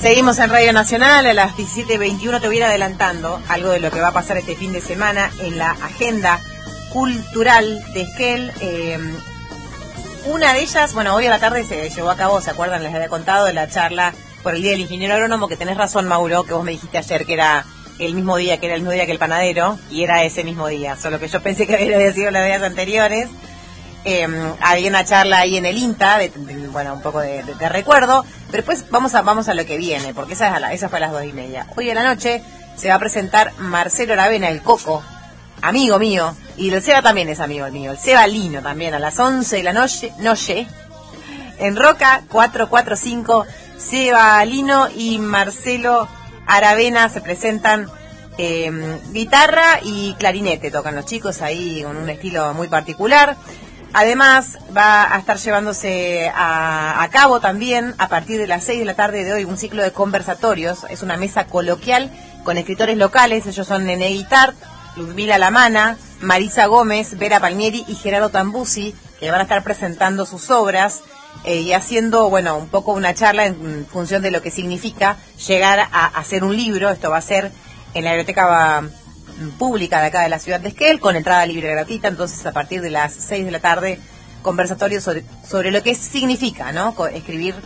Seguimos en Radio Nacional a las 17:21. Te voy a ir adelantando algo de lo que va a pasar este fin de semana en la agenda cultural de Esquel. Una de ellas, bueno, hoy a la tarde se llevó a cabo, ¿se acuerdan? Les había contado de la charla por el Día del Ingeniero Agrónomo, que tenés razón, Mauro, que vos me dijiste ayer que era el mismo día, que el panadero, y era ese mismo día, solo que yo pensé que había sido los días anteriores. Había una charla ahí en el INTA, bueno, un poco de recuerdo, pero después vamos a lo que viene, porque esa fue a las 2:30. Hoy a la noche se va a presentar Marcelo Aravena, el Coco, amigo mío, y el Seba también es amigo mío, el Seba Lino también, a las 11 de la noche, en Roca 445, Seba Lino y Marcelo Aravena se presentan. Guitarra y clarinete tocan los chicos ahí con un estilo muy particular. Además va a estar llevándose a cabo también a partir de las 6 de la tarde de hoy un ciclo de conversatorios. Es una mesa coloquial con escritores locales. Ellos son Nene Guitart, Ludmila Lamana, Marisa Gómez, Vera Palmieri y Gerardo Tambusi, que van a estar presentando sus obras y haciendo, bueno, un poco una charla en función de lo que significa llegar a hacer un libro. Esto va a ser en la biblioteca pública de acá de la ciudad de Esquel, con entrada libre gratuita. Entonces a partir de las 6 de la tarde conversatorios sobre lo que significa, ¿no?, escribir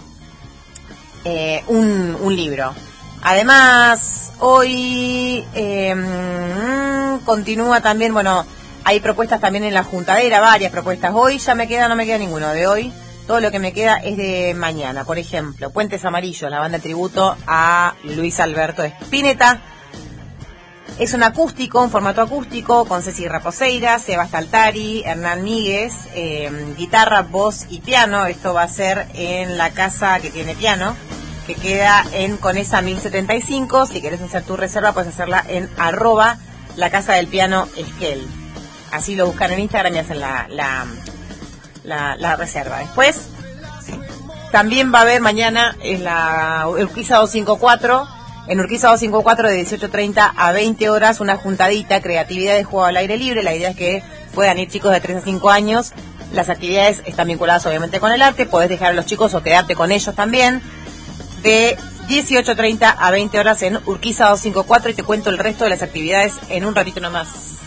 un libro. Además hoy continúa también, bueno, hay propuestas también en la Juntadera, varias propuestas. Hoy no me queda ninguno de hoy. Todo lo que me queda es de mañana. Por ejemplo, Puentes Amarillos, la banda de tributo a Luis Alberto Spinetta. Es un acústico, un formato acústico, con Ceci Raposeira, Sebas Taltari, Hernán Míguez, guitarra, voz y piano. Esto va a ser en la casa que tiene piano, que queda en Conesa 1075. Si querés hacer tu reserva, puedes hacerla en @ la casa del piano Esquel. Así lo buscan en Instagram y hacen la reserva. Después, también va a haber mañana en la Urquiza 254, en Urquiza 254 de 18:30 a 20 horas, una juntadita, creatividad de juego al aire libre. La idea es que puedan ir chicos de 3 a 5 años. Las actividades están vinculadas obviamente con el arte. Podés dejar a los chicos o quedarte con ellos también. De 18:30 a 20 horas en Urquiza 254, y te cuento el resto de las actividades en un ratito nomás.